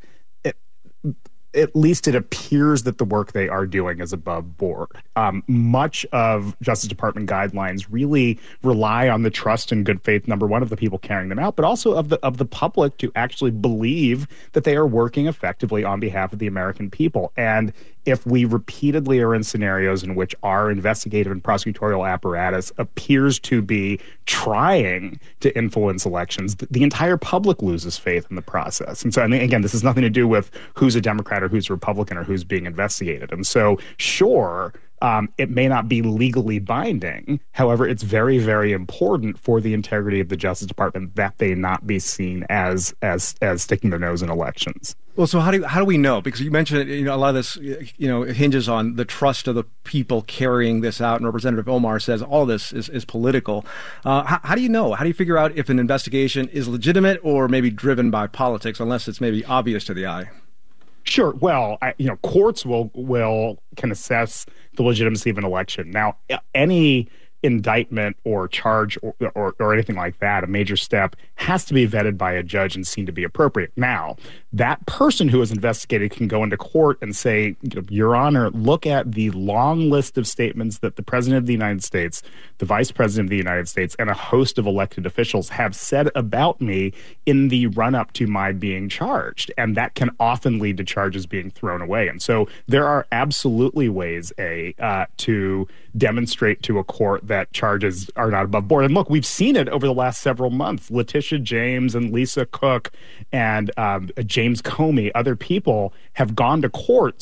at least it appears that the work they are doing is above board. Much of Justice Department guidelines really rely on the trust and good faith, number one, of the people carrying them out, but also of the public to actually believe that they are working effectively on behalf of the American people. And if we repeatedly are in scenarios in which our investigative and prosecutorial apparatus appears to be trying to influence elections, the entire public loses faith in the process. And so, again, this has nothing to do with who's a Democrat or who's a Republican or who's being investigated. And so, sure, it may not be legally binding. However, it's very, very important for the integrity of the Justice Department that they not be seen as sticking their nose in elections. Well, so how do we know? Because you mentioned, a lot of this, it hinges on the trust of the people carrying this out. And Representative Omar says all this is political. How do you know? How do you figure out if an investigation is legitimate or maybe driven by politics, unless it's maybe obvious to the eye? Sure. Well, courts can assess the legitimacy of an election. Now, any indictment or charge or anything like that, a major step, has to be vetted by a judge and seen to be appropriate. Now, that person who is investigated can go into court and say, Your Honor, look at the long list of statements that the President of the United States, the Vice President of the United States, and a host of elected officials have said about me in the run-up to my being charged. And that can often lead to charges being thrown away. And so there are absolutely ways, to demonstrate to a court that charges are not above board. And look, we've seen it over the last several months. Letitia James and Lisa Cook and James Comey, other people have gone to court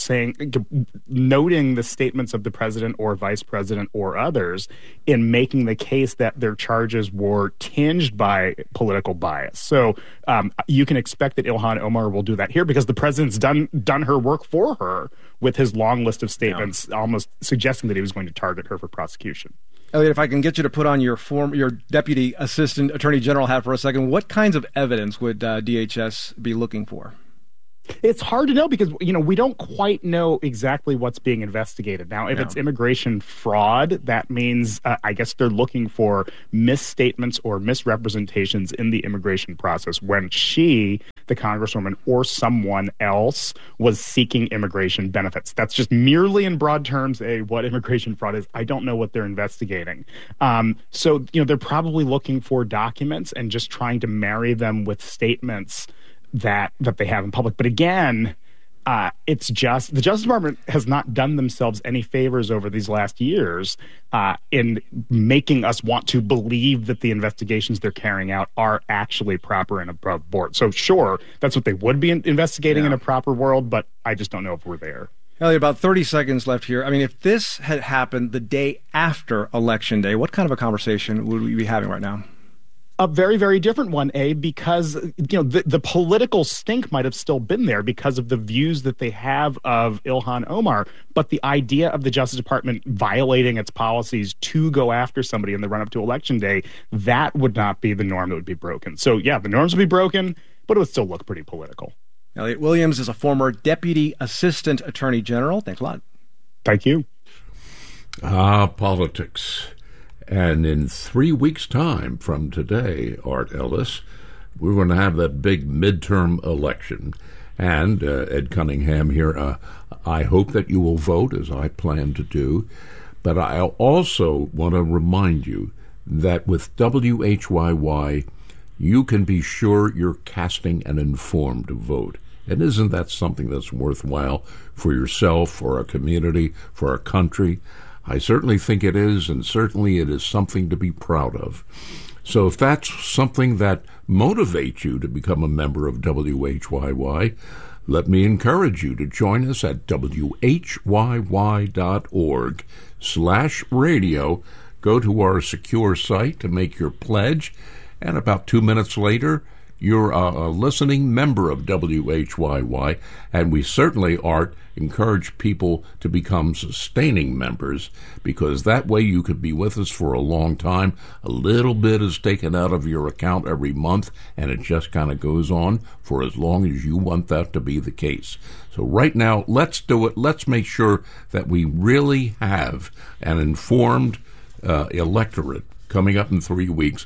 noting the statements of the president or vice president or others in making the case that their charges were tinged by political bias. So you can expect that Ilhan Omar will do that here because the president's done her work for her with his long list of statements, almost suggesting that he was going to target her for prosecution. Elliot, if I can get you to put on your Deputy Assistant Attorney General hat for a second, what kinds of evidence would DHS be looking for? It's hard to know because, we don't quite know exactly what's being investigated. Now, if it's immigration fraud, that means, I guess they're looking for misstatements or misrepresentations in the immigration process when she, the Congresswoman, or someone else was seeking immigration benefits. That's just merely in broad terms what immigration fraud is. I don't know what they're investigating. So they're probably looking for documents and just trying to marry them with statements that they have in public. But again, it's just the Justice Department has not done themselves any favors over these last years in making us want to believe that the investigations they're carrying out are actually proper and above board. So sure, that's what they would be investigating in a proper world, but I just don't know if we're there. Elliot, about 30 seconds left here. I mean, if this had happened the day after Election Day, what kind of a conversation would we be having right now? A very, very different one, because the political stink might have still been there because of the views that they have of Ilhan Omar. But the idea of the Justice Department violating its policies to go after somebody in the run-up to Election Day, that would not be the norm that would be broken. So, yeah, the norms would be broken, but it would still look pretty political. Elliot Williams is a former Deputy Assistant Attorney General. Thanks a lot. Thank you. Politics. And in 3 weeks' time from today, Art Ellis, we're going to have that big midterm election. And Ed Cunningham here, I hope that you will vote, as I plan to do. But I also want to remind you that with WHYY, you can be sure you're casting an informed vote. And isn't that something that's worthwhile for yourself, for our community, for our country? I certainly think it is, and certainly it is something to be proud of. So if that's something that motivates you to become a member of WHYY, let me encourage you to join us at WHYY.org/radio. Go to our secure site to make your pledge, and about 2 minutes later, you're a listening member of WHYY, and we certainly encourage people to become sustaining members, because that way you could be with us for a long time. A little bit is taken out of your account every month, and it just kind of goes on for as long as you want that to be the case. So right now, let's do it. Let's make sure that we really have an informed electorate. Coming up in 3 weeks,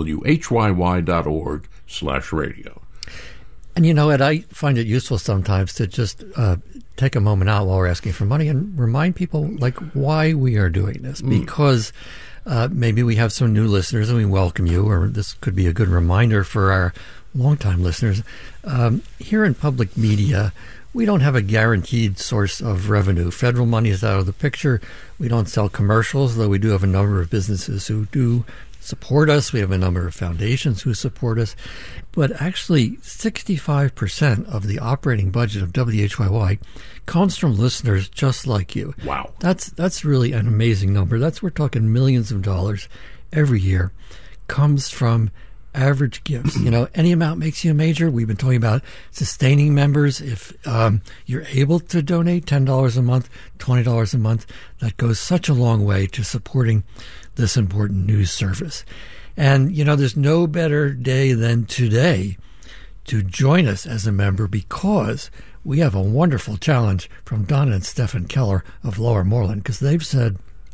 WHYY.org/radio. And Ed, I find it useful sometimes to just take a moment out while we're asking for money and remind people why we are doing this. Because maybe we have some new listeners and we welcome you, or this could be a good reminder for our longtime listeners. Here in public media, we don't have a guaranteed source of revenue. Federal money is out of the picture. We don't sell commercials, though we do have a number of businesses who do support us. We have a number of foundations who support us. But actually, 65% of the operating budget of WHYY comes from listeners just like you. Wow. That's really an amazing number. We're talking millions of dollars every year comes from average gifts. Any amount makes you a major. We've been talking about sustaining members. If you're able to donate $10 a month, $20 a month, that goes such a long way to supporting this important news service. And, there's no better day than today to join us as a member, because we have a wonderful challenge from Donna and Stephen Keller of Lower Moreland, because they've said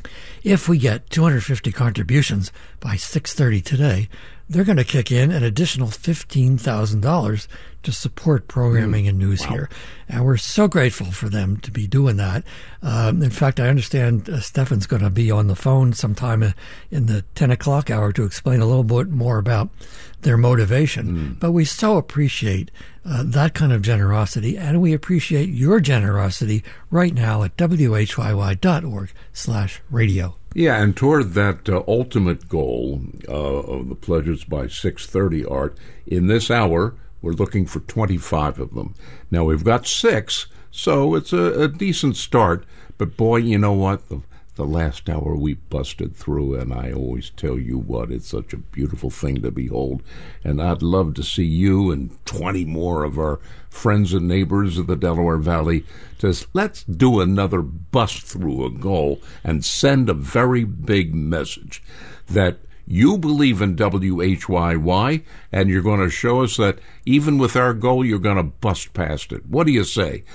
If we get 250 contributions by 6:30 today, they're going to kick in an additional $15,000 to support programming and news here. And we're so grateful for them to be doing that. In fact, I understand Stefan's going to be on the phone sometime in the 10 o'clock hour to explain a little bit more about their motivation. But we so appreciate that kind of generosity, and we appreciate your generosity right now at whyy.org/radio. Yeah, and toward that ultimate goal of the pledges by 6:30, Art, in this hour, we're looking for 25 of them. Now, we've got 6, so it's a decent start. But, boy, you know what? The last hour we busted through, and I always tell you what, it's such a beautiful thing to behold. And I'd love to see you and 20 more of our friends and neighbors of the Delaware Valley let's do another bust through a goal and send a very big message that you believe in WHYY, and you're going to show us that even with our goal, you're going to bust past it. What do you say?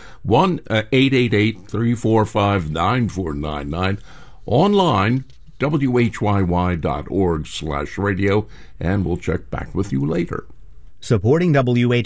1-888-345-9499. Online, whyy.org/radio, and we'll check back with you later. Supporting WHYY